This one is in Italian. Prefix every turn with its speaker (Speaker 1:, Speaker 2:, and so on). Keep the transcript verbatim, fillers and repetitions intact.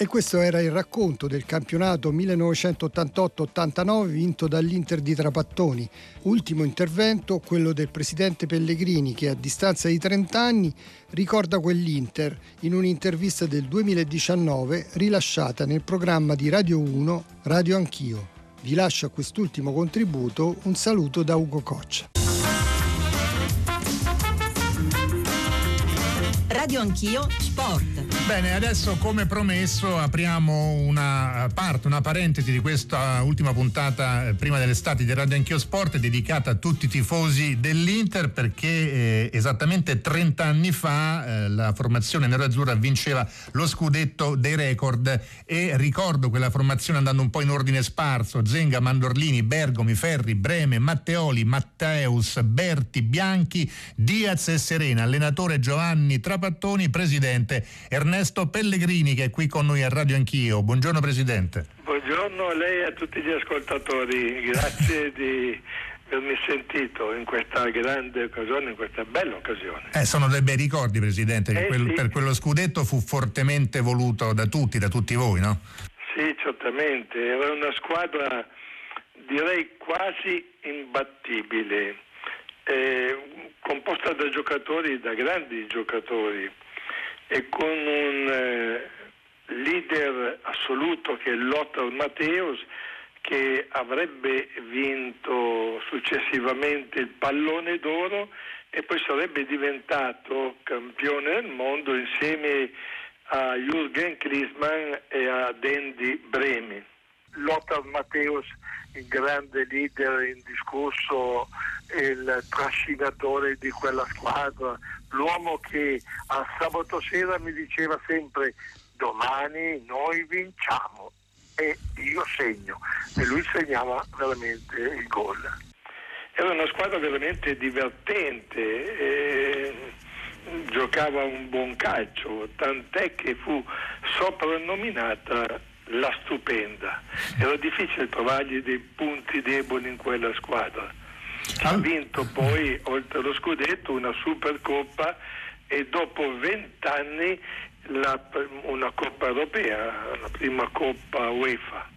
Speaker 1: E questo era il racconto del campionato millenovecentottantotto ottantanove vinto dall'Inter di Trapattoni. Ultimo intervento, quello del presidente Pellegrini, che a distanza di trenta anni ricorda quell'Inter in un'intervista del duemiladiciannove rilasciata nel programma di Radio uno Radio Anch'io. Vi lascio a quest'ultimo contributo un saluto da Ugo Coccia.
Speaker 2: Radio Anch'io Sport.
Speaker 3: Bene, adesso come promesso apriamo una parte, una parentesi di questa ultima puntata eh, prima dell'estate di Radio Anch'io Sport, dedicata a tutti i tifosi dell'Inter, perché eh, esattamente trenta anni fa eh, la formazione nerazzurra vinceva lo scudetto dei record, e ricordo quella formazione andando un po' in ordine sparso: Zenga, Mandorlini, Bergomi, Ferri, Breme, Matteoli, Matteus, Berti, Bianchi, Diaz e Serena, allenatore Giovanni Trapattoni, presidente Ernesto Pellegrini, che è qui con noi a Radio Anch'io. Buongiorno Presidente.
Speaker 4: Buongiorno a lei e a tutti gli ascoltatori, grazie di avermi sentito in questa grande occasione, in questa bella occasione.
Speaker 3: Eh, sono dei bei ricordi, Presidente, che
Speaker 4: eh,
Speaker 3: quel,
Speaker 4: sì.
Speaker 3: per quello scudetto fu fortemente voluto da tutti, da tutti voi, no?
Speaker 4: Sì, certamente, era una squadra direi quasi imbattibile, eh, composta da giocatori, da grandi giocatori, e con un eh, leader assoluto che è Lothar Matthäus, che avrebbe vinto successivamente il pallone d'oro e poi sarebbe diventato campione del mondo insieme a Jürgen Klinsmann e a Dandy Brehme. Lothar Matthäus, il grande leader indiscusso, il trascinatore di quella squadra, l'uomo che a sabato sera mi diceva sempre: domani noi vinciamo e io segno, e lui segnava veramente il gol. Era una squadra veramente divertente, e giocava un buon calcio, tant'è che fu soprannominata la stupenda. Era difficile trovargli dei punti deboli in quella squadra. Ha vinto poi, oltre allo scudetto, una Supercoppa e dopo vent'anni la, una Coppa Europea, la prima Coppa UEFA.